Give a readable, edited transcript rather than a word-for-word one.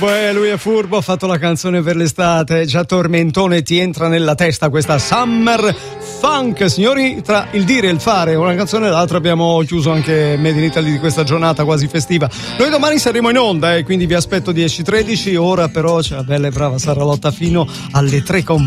Lui è furbo, ha fatto la canzone per l'estate, già tormentone ti entra nella testa questa Summer Funk. Signori, tra il dire e il fare, una canzone e l'altra abbiamo chiuso anche Made in Italy di questa giornata quasi festiva. Noi domani saremo in onda, quindi vi aspetto 10:13, ora però c'è la bella e brava Sara Lotta fino alle 3 con